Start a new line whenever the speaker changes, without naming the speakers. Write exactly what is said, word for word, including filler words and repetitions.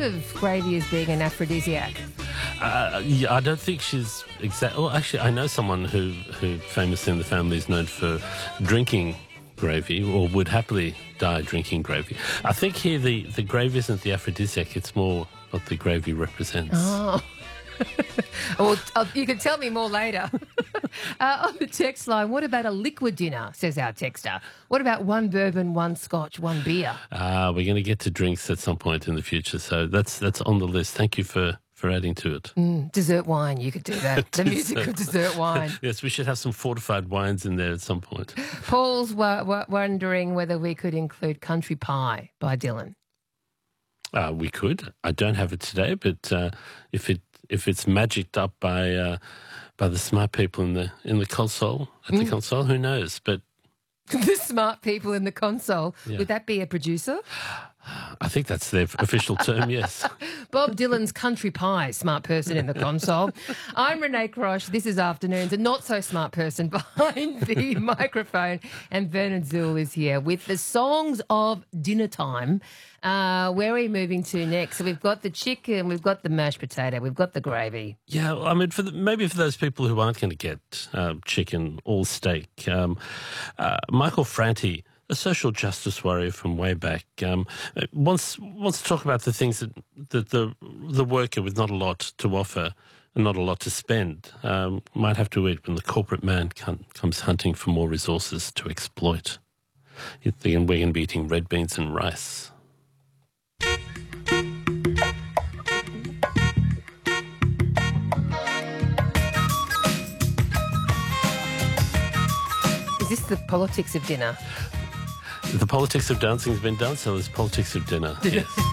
of gravy as being an aphrodisiac.
Uh, yeah, I don't think she's exact. Well, actually, I know someone who, who famously in the family is known for drinking gravy, or would happily die drinking gravy. I think here the, the gravy isn't the aphrodisiac, it's more what the gravy represents.
Oh. Well, uh, you can tell me more later. uh, on the text line, what about a liquid dinner, says our texter? What about one bourbon, one scotch, one beer?
Uh, we're going to get to drinks at some point in the future, so that's that's on the list. Thank you for, for adding to it.
Mm, dessert wine, you could do that. The music of dessert wine.
Yes, we should have some fortified wines in there at some point.
Paul's w- w- wondering whether we could include Country Pie by Dylan.
Uh, we could. I don't have it today, but uh, if it if it's magicked up by uh, by the smart people in the in the console at the mm. console, who knows? But
the smart people in the console, yeah. Would that be a producer?
I think that's their official term, yes.
Bob Dylan's Country Pie, smart person in the console. I'm Renee Crosh. This is Afternoons, a not-so-smart person behind the microphone. And Vernon Zool is here with the songs of dinner time. Uh, where are we moving to next? So we've got the chicken, we've got the mashed potato, we've got the gravy.
Yeah, well, I mean, for the, maybe for those people who aren't going to get uh, chicken or steak, um, uh, Michael Franti, a social justice warrior from way back, um, wants wants to talk about the things that, that the the worker with not a lot to offer and not a lot to spend um, might have to eat when the corporate man come, comes hunting for more resources to exploit. You're thinking we're going to be eating red beans and rice.
Is this the politics of dinner?
The politics of dancing has been done, so there's politics of dinner. Yes.